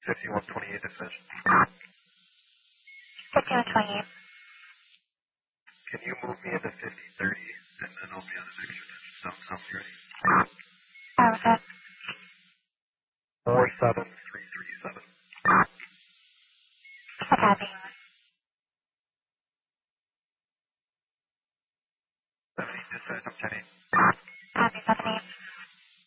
5128 decision. 5128. Can you move me into 5030 and then I'll be on the next unit. Sounds ready. What's that? 47337. What's happening? 70 decision, 10 Copy, 78.